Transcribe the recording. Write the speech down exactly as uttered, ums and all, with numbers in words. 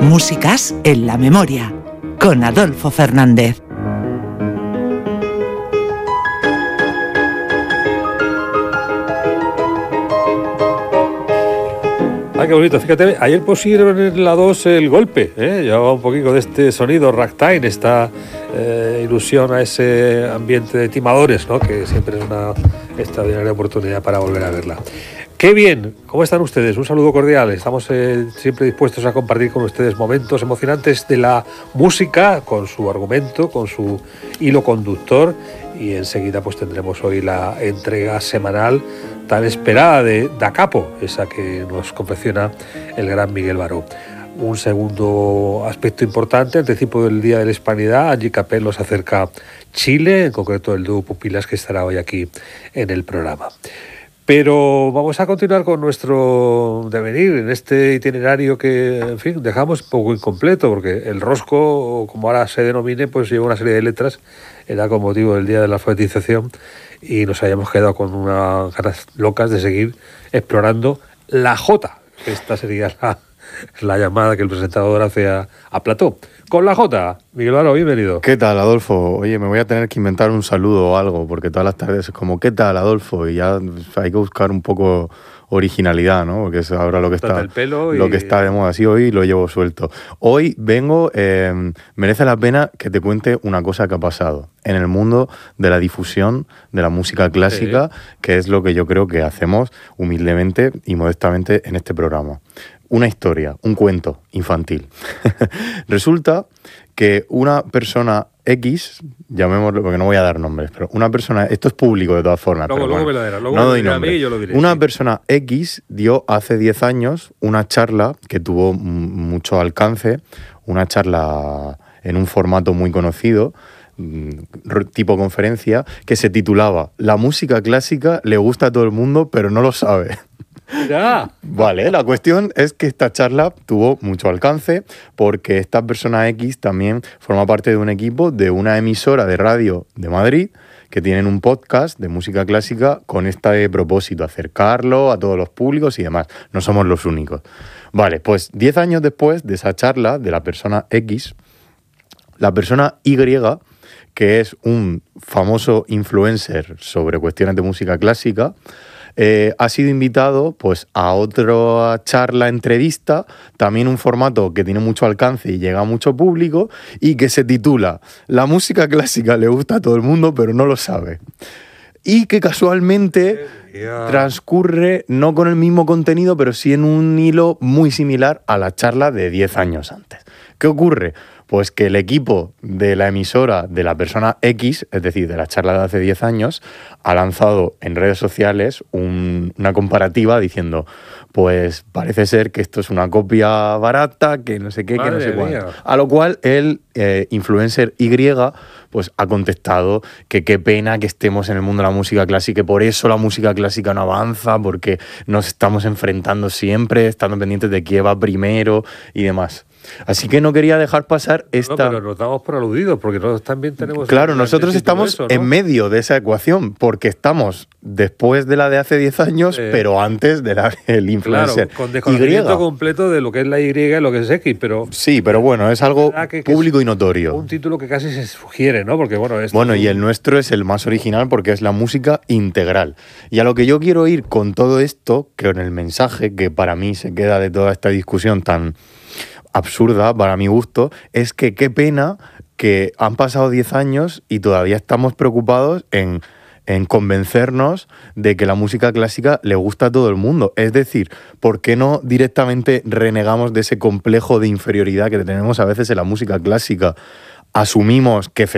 Músicas en la memoria, con Adolfo Fernández. Ay, qué bonito, fíjate, ayer pusieron en la dos el golpe, ¿eh? Llevaba un poquito de este sonido ragtime, esta eh, ilusión a ese ambiente de timadores, ¿no? Que siempre es una extraordinaria oportunidad para volver a verla. ¡Qué bien! ¿Cómo están ustedes? Un saludo cordial. Estamos eh, siempre dispuestos a compartir con ustedes momentos emocionantes de la música, con su argumento, con su hilo conductor, y enseguida pues tendremos hoy la entrega semanal tan esperada de Da Capo, esa que nos confecciona el gran Miguel Baró. Un segundo aspecto importante, anticipo del Día de la Hispanidad, Angie Capel nos acerca Chile, en concreto el dúo Pupilas, que estará hoy aquí en el programa. Pero vamos a continuar con nuestro devenir en este itinerario que, en fin, dejamos un poco incompleto, porque el rosco, como ahora se denomine, pues lleva una serie de letras, era con motivo del Día de la Alfabetización, y nos habíamos quedado con unas ganas locas de seguir explorando la Jota. Esta sería la, la llamada que el presentador hace a, a Plató. Con la Jota, Miguel Baró, bienvenido. ¿Qué tal, Adolfo? Oye, me voy a tener que inventar un saludo o algo, porque todas las tardes es como, ¿qué tal, Adolfo? Y ya hay que buscar un poco originalidad, ¿no? Porque es ahora lo que está, el pelo y... lo que está de moda. Así hoy lo llevo suelto. Hoy vengo, eh, merece la pena que te cuente una cosa que ha pasado en el mundo de la difusión de la música clásica, sí, que es lo que yo creo que hacemos humildemente y modestamente en este programa. Una historia, un cuento infantil. Resulta que una persona X, llamémoslo, porque no voy a dar nombres, pero una persona, esto es público de todas formas. Luego, pero luego bueno, me lo dirá, luego no me doy dirá a mí y yo lo diré. Una sí. persona X dio hace diez años una charla que tuvo m- mucho alcance, una charla en un formato muy conocido, tipo conferencia, que se titulaba La música clásica le gusta a todo el mundo, pero no lo sabe. Mira. Vale, la cuestión es que esta charla tuvo mucho alcance porque esta persona X también forma parte de un equipo de una emisora de radio de Madrid que tienen un podcast de música clásica con este propósito, acercarlo a todos los públicos y demás. No somos los únicos. Vale, pues diez años después de esa charla de la persona X, la persona Y, que es un famoso influencer sobre cuestiones de música clásica, eh, ha sido invitado pues, a otra charla entrevista, también un formato que tiene mucho alcance y llega a mucho público, y que se titula La música clásica le gusta a todo el mundo, pero no lo sabe. Y que casualmente transcurre no con el mismo contenido, pero sí en un hilo muy similar a la charla de diez años antes. ¿Qué ocurre? Pues que el equipo de la emisora de la persona X, es decir, de la charla de hace diez años, ha lanzado en redes sociales un, una comparativa diciendo, pues parece ser que esto es una copia barata, que no sé qué, Madre que no sé mía. cuánto. A lo cual el eh, influencer Y pues ha contestado que qué pena que estemos en el mundo de la música clásica, que por eso la música clásica no avanza, porque nos estamos enfrentando siempre, estando pendientes de quién va primero y demás. Así que no quería dejar pasar esta... No, pero nos damos por aludidos, porque nosotros también tenemos... Claro, nosotros estamos eso, ¿no? en medio de esa ecuación, porque estamos después de la de hace diez años, eh, pero antes de la del influencer. Claro, con desconocimiento Y. completo de lo que es la Y y lo que es X, pero... Sí, pero bueno, es algo que, que público es y notorio. Un título que casi se sugiere, ¿no? Porque bueno... Esto bueno, es un... y el nuestro es el más original porque es la música integral. Y a lo que yo quiero ir con todo esto, que en el mensaje que para mí se queda de toda esta discusión tan absurda para mi gusto, es que qué pena que han pasado diez años y todavía estamos preocupados en, en convencernos de que la música clásica le gusta a todo el mundo. Es decir, ¿por qué no directamente renegamos de ese complejo de inferioridad que tenemos a veces en la música clásica? Asumimos que